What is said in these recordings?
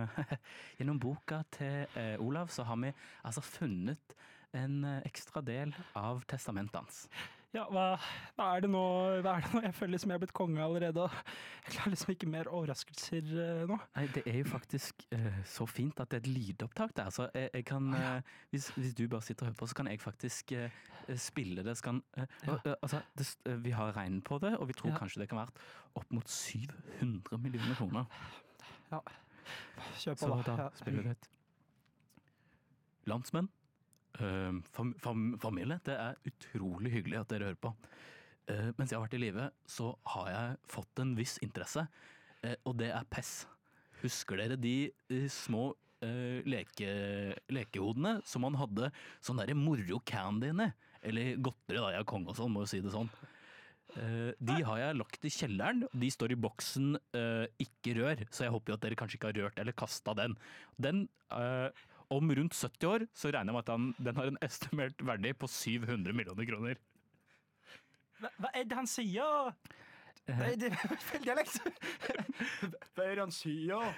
gjennom boka til Olav så har vi altså funnet en ekstra del av testamentet hans. Ja, hva er det nå? Jeg føler liksom jeg har blitt konge allerede, og jeg klarer liksom ikke mer overraskelser nå. Nei, det er jo faktisk så fint at det er et lydopptak der, så jeg kan, hvis du bare sitter og hører på, så kan jeg faktisk spille det. Altså, vi har regnet på det, og vi tror kanskje det kan være opp mot 700 millioner kroner. Ja, kjør på så da spiller vi det. Landsmenn, familie, det er utrolig hyggelig at dere hører på. Mens jeg har vært i live, så har jeg fått en viss interesse, og det er PES. Husker dere de små lekehodene som man hadde sånn der moro-candyene, eller godtere da, jeg er konge og sånn, må jo si det sånn. De har jeg lagt i kjelleren, de står i boksen ikke rør, så jeg håper jo at dere kanskje ikke har rørt eller kastet den. Den om rundt 70 år, så regner jeg med at den har en estimert verdi på 700 millioner kroner. Hva er det han sier? Nei, det er feil dialekt. Hva er det han sier?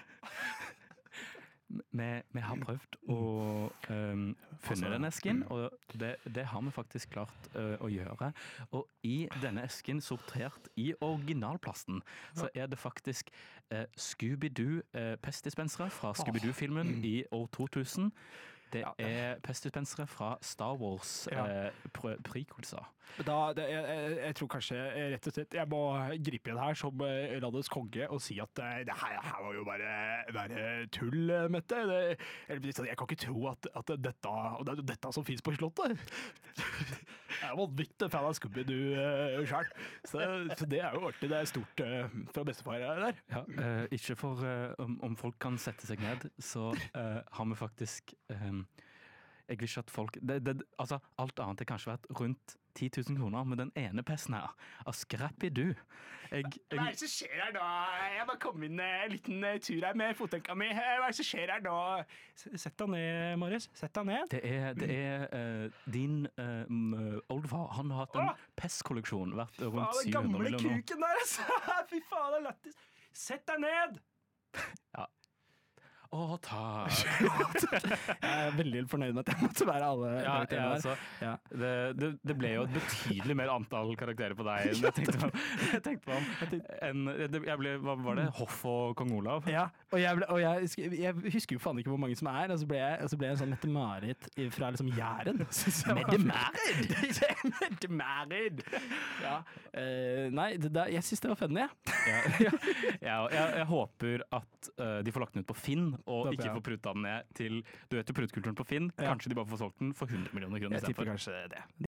Vi har prøvd å finne den esken, og det har vi faktisk klart å gjøre. Og i denne esken, sortert i originalplasten, så er det faktisk Scooby-Doo pestdispensere fra Scooby-Doo-filmen i år 2000. Det er pestdispensere fra Star Wars prequelser. Jeg tror kanskje rett og slett jeg må gripe inn her som landets konge og si at det her var jo bare tull, Mette. Jeg kan ikke tro at dette som finnes på Slottet. Jeg er vanvittig fan av Scooby-Doo selv. Så det er jo artig. Det er stort fra bestefar der. Ja, ikke for om folk kan sette seg ned, så har vi faktisk jeg vil ikke at folk altså alt annet har kanskje vært rundt 10 000 kroner, med den ene pesten her av Scrappy-Doo. Hva er det som skjer her da? Jeg bare kom inn en liten tur her med fotlenka mi. Hva er det som skjer her da? Sett deg ned, Marius. Sett deg ned. Det er din oldefar. Han har hatt en pestkolleksjon vært rundt 700 millioner. Den gamle kuken der, altså! Fy faen, det er lættis. Sett deg ned! Ja. Takk. Jeg er veldig fornøyd med at jeg måtte være alle karakterene der. Det ble jo et betydelig mer antall karakterer på deg enn jeg tenkte på. Var det Hoff og Kong Olav? Ja, og jeg husker jo faen ikke hvor mange som er, og så ble jeg en sånn Mette-Marit fra liksom Jæren. Mette-Marit? Mette-Marit! Ja. Nei, jeg synes det var funny, jeg håper at de får lagt den ut på Finn, og ikke får prutta den ned til, du vet jo prutkulturen på Finn, kanskje de bare får solgt den for 100 millioner kroner. Jeg tipper kanskje det.